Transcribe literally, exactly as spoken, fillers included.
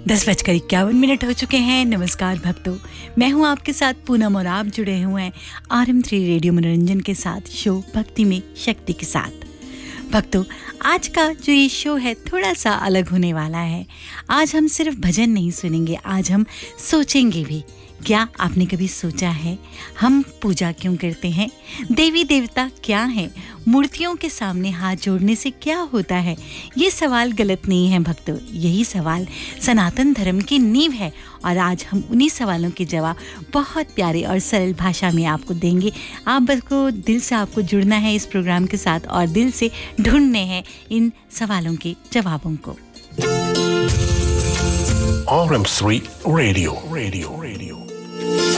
दस बजकर इक्यावन मिनट हो चुके हैं। नमस्कार भक्तों, मैं हूं आपके साथ पूनम और आप जुड़े हुए हैं आर एम थ्री रेडियो मनोरंजन के साथ, शो भक्ति में शक्ति के साथ। भक्तों, आज का जो ये शो है थोड़ा सा अलग होने वाला है। आज हम सिर्फ भजन नहीं सुनेंगे, आज हम सोचेंगे भी। क्या आपने कभी सोचा है हम पूजा क्यों करते हैं? देवी देवता क्या है? मूर्तियों के सामने हाथ जोड़ने से क्या होता है? ये सवाल गलत नहीं है भक्तों, यही सवाल सनातन धर्म की नींव है। और आज हम उन्हीं सवालों के जवाब बहुत प्यारे और सरल भाषा में आपको देंगे। आप बस को दिल से आपको जुड़ना है इस प्रोग्राम के साथ और दिल से ढूंढने हैं इन सवालों के जवाबों को। R M three radio radio